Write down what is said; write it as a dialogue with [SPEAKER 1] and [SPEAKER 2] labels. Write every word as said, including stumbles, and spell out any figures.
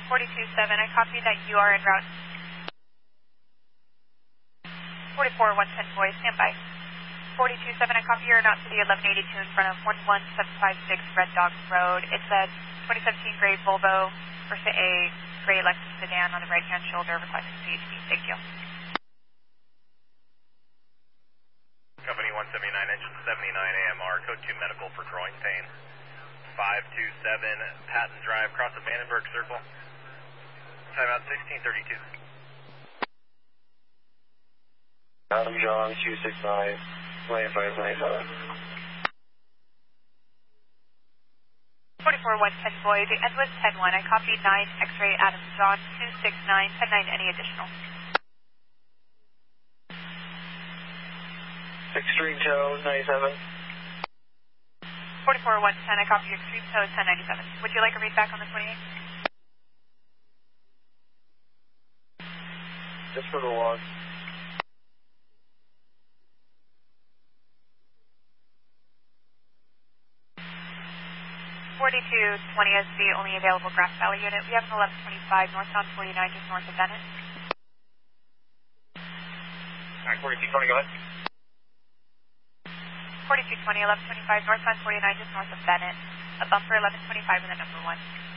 [SPEAKER 1] forty-two seven, I copy that you are en route. forty-four one ten boy, stand by. forty-two seven, I copy you're not to the eleven eighty-two in front of one one seven five six Red Dogs Road. It's a twenty seventeen gray Volvo versus a gray Lexus sedan on the right-hand shoulder requesting C H P. Thank you.
[SPEAKER 2] Company one seventy-nine, engine seventy-nine A M R, code two medical for groin pain. five two seven, Patton Drive, across the Vandenberg Circle. Timeout sixteen thirty-two.
[SPEAKER 3] Adam John, two six nine, nine five nine seven.
[SPEAKER 1] forty-four one ten boy, the end was ten one. I copied nine X-ray Adam John, two six nine, ten nine, any additional?
[SPEAKER 3] Extreme tow, ninety-seven.
[SPEAKER 1] forty-four one ten, I copy your extreme tow, ten ninety-seven. Would you like a read back on the twenty-eight?
[SPEAKER 3] Just for the log.
[SPEAKER 1] forty-two twenty is the only available Grass Valley unit. We have an eleven twenty-five northbound forty-nine just north of Bennett.
[SPEAKER 3] Alright, forty-two twenty, go ahead.
[SPEAKER 1] forty-two twenty, eleven twenty-five northbound forty-nine just north of Bennett. A bumper eleven twenty-five with a number one.